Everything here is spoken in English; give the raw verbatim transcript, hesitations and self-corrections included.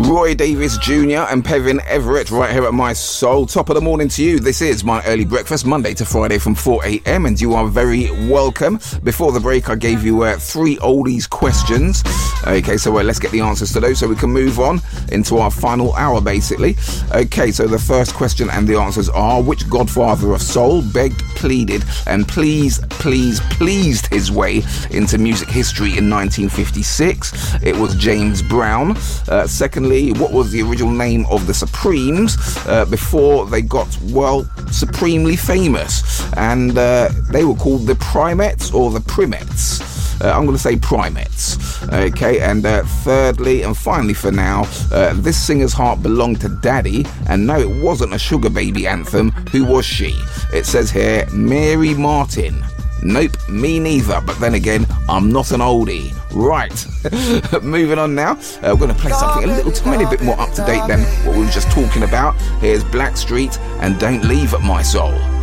Roy Davis Junior and Pevin Everett right here at My Soul. Top of the morning to you. This is my early breakfast, Monday to Friday from four a.m. and you are very welcome. Before the break, I gave you uh, three oldies questions. Okay, so uh, let's get the answers to those so we can move on into our final hour, basically. Okay, so the first question and the answers are: which godfather of soul begged, pleaded, and please, please, pleased his way into music history in nineteen fifty-six? It was James Brown. Uh, secondly, what was the original name of the Supremes uh, before they got, well, supremely famous? And uh, they were called the Primettes or the Primettes. Uh, I'm going to say Primettes. Okay, and uh, thirdly and finally for now, uh, this singer's heart belonged to Daddy, and no, it wasn't a Sugar Baby anthem. Who was she? It says here, Mary Martin. Nope, me neither. But then again, I'm not an oldie. Right, moving on now. Uh, we're going to play something a little tiny bit more up to date than what we were just talking about. Here's Blackstreet and Don't Leave at My Soul.